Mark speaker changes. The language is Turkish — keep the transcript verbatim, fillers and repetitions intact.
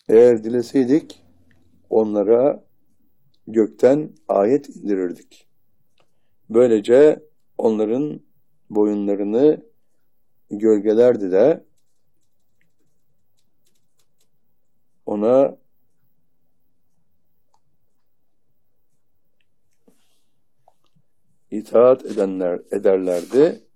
Speaker 1: Eğer dileseydik onlara gökten ayet indirirdik. Böylece onların boyunlarını gölgelerdi de ona itaat edenler ederlerdi.